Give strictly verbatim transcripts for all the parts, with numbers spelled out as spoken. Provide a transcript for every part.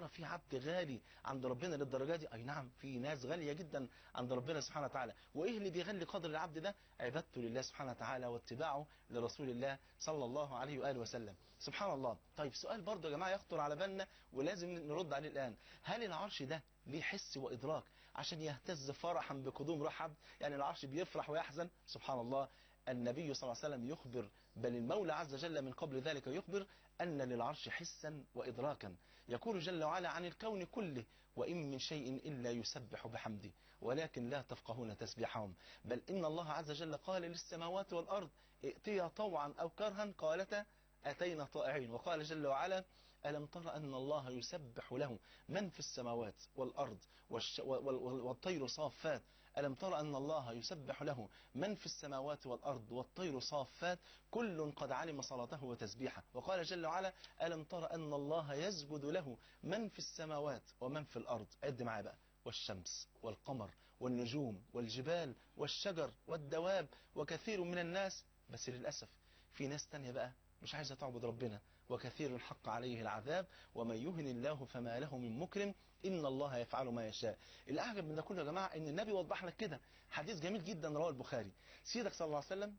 ترى في عبد غالي عند ربنا للدرجه دي؟ اي نعم، في ناس غاليه جدا عند ربنا سبحانه وتعالى. وايه اللي بيغلي قدر العبد ده؟ عبادته لله سبحانه وتعالى واتباعه لرسول الله صلى الله عليه واله وسلم. سبحان الله. طيب سؤال برضه يا جماعه يخطر على بالنا ولازم نرد عليه الان، هل العرش ده ليه حس وادراك عشان يهتز فرحا بقدوم روح عبد؟ يعني العرش بيفرح ويحزن؟ سبحان الله. النبي صلى الله عليه وسلم يخبر، بل المولى عز وجل من قبل ذلك يخبر أن للعرش حسا وإدراكا. يقول جل وعلا عن الكون كله: وإن من شيء إلا يسبح بحمده ولكن لا تفقهون تسبيحهم. بل إن الله عز وجل قال للسماوات والأرض: ائتيا طوعا أو كرها قالتا أتينا طائعين. وقال جل وعلا: ألم تر أن الله يسبح له من في السماوات والأرض والش... وال... وال... والطير صافات. ألم تر أن الله يسبح له من في السماوات والأرض والطير صافات كل قد علم صلاته وتسبيحه. وقال جل وعلا: ألم تر أن الله يسجد له من في السماوات ومن في الأرض. عد معايا بقى: والشمس والقمر والنجوم والجبال والشجر والدواب وكثير من الناس. بس للأسف في ناس تانية بقى مش عايزة تعبد ربنا. وكثير حق عليه العذاب ومن يهن الله فما له من مكرم إن الله يفعل ما يشاء. الأعجب من ده كله يا جماعة إن النبي وضح لك كده. حديث جميل جدا رواه البخاري. سيدك صلى الله عليه وسلم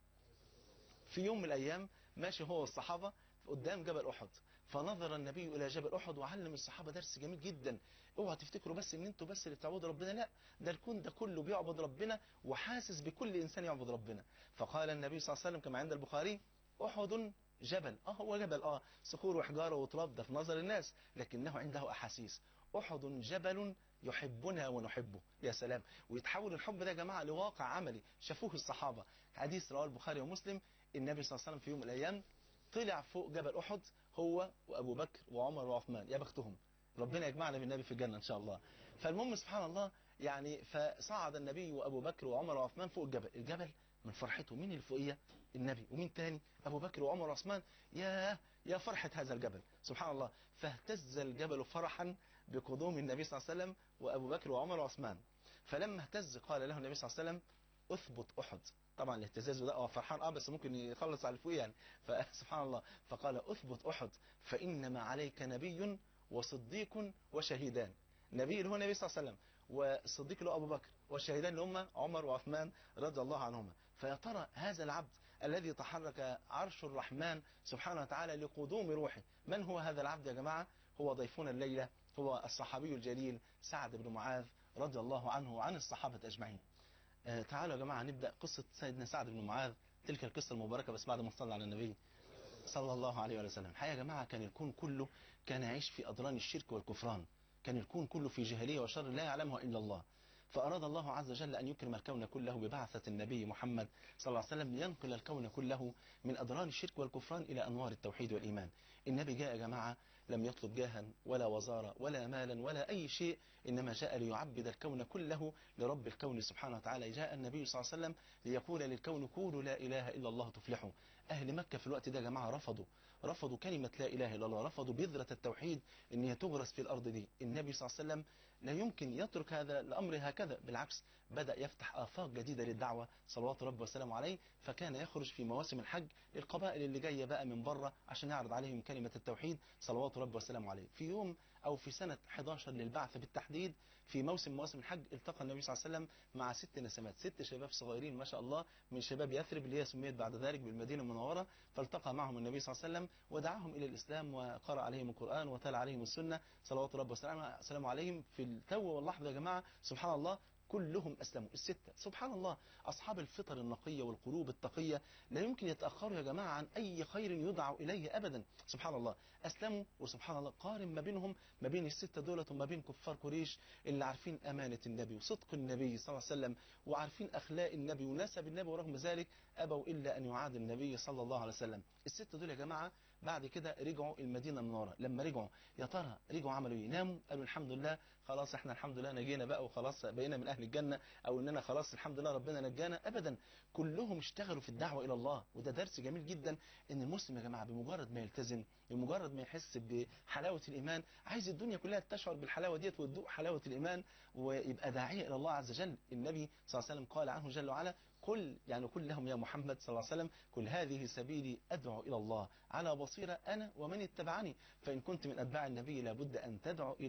في يوم من الأيام ماشي هو والصحابة قدام جبل أحد، فنظر النبي إلى جبل أحد وعلم الصحابة درس جميل جدا. اوعوا تفتكروا بس ان انتوا بس اللي بتعبدوا ربنا، لا، ده الكون ده كله بيعبد ربنا وحاسس بكل إنسان يعبد ربنا. فقال النبي صلى الله عليه وسلم كما عند البخاري: أحد جبل، اه هو جبل، اه صخور وحجاره وتراب، ده في نظر الناس، لكنه عنده احاسيس. احد جبل يحبنا ونحبه. يا سلام. ويتحول الحب ده يا جماعه لواقع عملي شافوه الصحابه. حديث رواه البخاري ومسلم. النبي صلى الله عليه وسلم في يوم من الايام طلع فوق جبل احد هو وابو بكر وعمر وعثمان، يا بختهم، ربنا يجمعنا بالنبي في الجنه ان شاء الله. فالمهم سبحان الله، يعني فصعد النبي وابو بكر وعمر وعثمان فوق الجبل. الجبل من فرحته مين اللي فوقيه؟ النبي. ومين تاني؟ ابو بكر وعمر وعثمان. يا يا فرحه هذا الجبل سبحان الله. فاهتز الجبل فرحا بقدوم النبي صلى الله عليه وسلم وابو بكر وعمر وعثمان. فلما اهتز قال له النبي صلى الله عليه وسلم: اثبت احد. طبعا الاهتزاز ده هو فرحان اه بس ممكن يخلص على الفوق يعني. فسبحان الله. فقال: اثبت احد فانما عليك نبي وصديق وشهيدان. نبي اللي هو النبي صلى الله عليه وسلم، والصديق اللي هو ابو بكر، والشهيدان اللي هم عمر وعثمان رضي الله عنهما. فيا ترى هذا العبد الذي تحرك عرش الرحمن سبحانه وتعالى لقدوم روحه، من هو هذا العبد يا جماعه؟ هو ضيفنا الليله، هو الصحابي الجليل سعد بن معاذ رضي الله عنه وعن الصحابه اجمعين. آه تعالوا يا جماعه نبدا قصه سيدنا سعد بن معاذ، تلك القصه المباركه، بس بعد ما صلى على النبي صلى الله عليه وسلم. الحقيقه يا جماعه كان الكون كله كان يعيش في أدران الشرك والكفران، كان الكون كله في جاهلية وشر لا يعلمها إلا الله. فأراد الله عز وجل أن يكرم الكون كله ببعثة النبي محمد صلى الله عليه وسلم لينقل الكون كله من أدران الشرك والكفران إلى أنوار التوحيد والإيمان. النبي جاء يا جماعة لم يطلب جاها ولا وزارة ولا مالا ولا أي شيء، إنما جاء ليعبد الكون كله لرب الكون سبحانه وتعالى. جاء النبي صلى الله عليه وسلم ليقول للكون: قولوا لا إله إلا الله تفلحوا. أهل مكة في الوقت ده يا جماعة رفضوا رفضوا كلمة لا إله إلا الله، رفضوا بذرة التوحيد إن هي تغرس في الأرض دي. النبي صلى الله عليه وسلم لا يمكن يترك هذا الأمر هكذا، بالعكس بدأ يفتح آفاق جديدة للدعوة صلوات ربي وسلامه عليه. فكان يخرج في مواسم الحج للقبائل اللي جاية بقى من بره عشان يعرض عليهم كلمة التوحيد صلوات ربي وسلامه عليه. في يوم أو في سنة أحد عشر للبعث بالتحديد، في موسم مواسم الحج، التقى النبي صلى الله عليه وسلم مع ست نسمات، ست شباب صغيرين ما شاء الله من شباب يثرب اللي هي سميت بعد ذلك بالمدينة المنورة. فالتقى معهم النبي صلى الله عليه وسلم ودعاهم إلى الإسلام وقرأ عليهم القرآن وتلا عليهم السنة صلوات ربي وسلامه عليهم. في التو واللحظة يا جماعة سبحان الله كلهم أسلموا الستة. سبحان الله، أصحاب الفطر النقية والقلوب التقية لا يمكن يتأخروا يا جماعة عن أي خير يدعوا إليه أبدا. سبحان الله أسلموا. وسبحان الله قارن ما بينهم ما بين الستة دولة وما بين كفار قريش اللي عارفين أمانة النبي وصدق النبي صلى الله عليه وسلم وعارفين أخلاق النبي ونسب النبي، ورغم ذلك أبوا إلا أن يعادوا النبي صلى الله عليه وسلم. الستة دول يا جماعة بعد كده رجعوا المدينة المنورة. لما رجعوا يا ترى رجعوا عملوا ايه؟ ناموا قالوا الحمد لله خلاص احنا الحمد لله نجينا بقى وخلاص بقينا من اهل الجنة، او اننا خلاص الحمد لله ربنا نجانا؟ ابدا، كلهم اشتغلوا في الدعوة الى الله. وده درس جميل جدا ان المسلم يا جماعة بمجرد ما يلتزم، بمجرد ما يحس بحلاوة الايمان، عايز الدنيا كلها تشعر بالحلاوة ديت وتذوق حلاوة الايمان ويبقى داعية الى الله عز وجل. النبي صلى الله عليه وسلم قال عنه جل وعلا: قل يعني قل لهم يا محمد صلى الله عليه وسلم: قل هذه سبيلي أدعو إلى الله على بصيرة أنا ومن اتبعني. فإن كنت من أتباع النبي لابد أن تدعو إلى